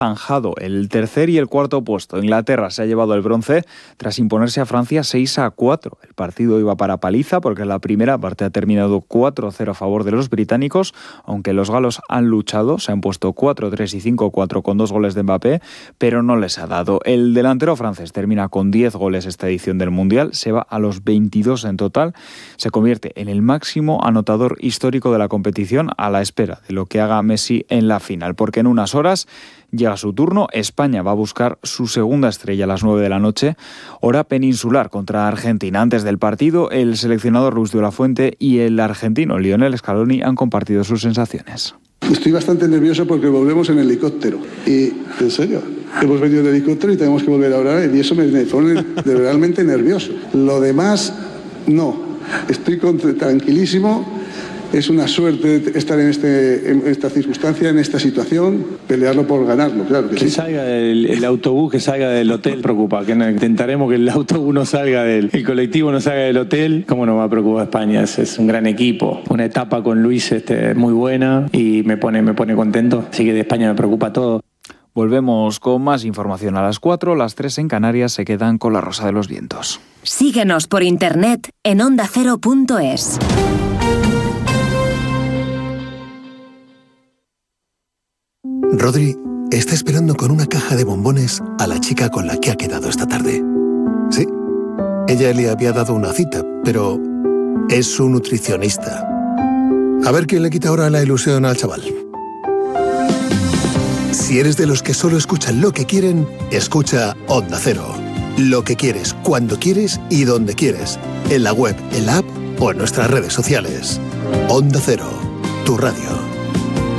zanjado el tercer y el cuarto puesto. Inglaterra se ha llevado el bronce tras imponerse a Francia 6-4. El partido iba para paliza porque la primera parte ha terminado 4-0 a favor de los británicos, aunque los galos han luchado, se han puesto 4-3 y 5-4 con 2 goles de Mbappé, pero no les ha dado. El delantero francés termina con 10 goles esta edición del Mundial, se va a los 22 en total, se convierte en el máximo anotador histórico de la competición a la espera de lo que haga Messi en la final, porque en unas horas llega su turno. España va a buscar su segunda estrella a las 9 de la noche, hora peninsular, contra Argentina. Antes del partido, el seleccionador Luis de la Fuente y el argentino Lionel Scaloni han compartido sus sensaciones. Estoy bastante nervioso porque volvemos en helicóptero. Y, en serio, hemos venido en helicóptero y tenemos que volver ahora y eso me pone realmente nervioso. Lo demás, no. Estoy tranquilísimo. Es una suerte estar en esta circunstancia, en esta situación, pelearlo por ganarlo, claro que sí. Que salga el autobús, que salga del hotel, preocupa. Que intentaremos que el autobús no salga el colectivo no salga del hotel. ¿Cómo no va a preocupar España? Es un gran equipo. Una etapa con Luis muy buena y me pone contento. Así que de España me preocupa todo. Volvemos con más información a las 4, las 3 en Canarias se quedan con la Rosa de los Vientos. Síguenos por internet en ondacero.es. Rodri está esperando con una caja de bombones a la chica con la que ha quedado esta tarde. Sí, ella le había dado una cita, pero es su nutricionista. A ver quién le quita ahora la ilusión al chaval. Si eres de los que solo escuchan lo que quieren, escucha Onda Cero. Lo que quieres, cuando quieres y donde quieres. En la web, en la app o en nuestras redes sociales. Onda Cero, tu radio.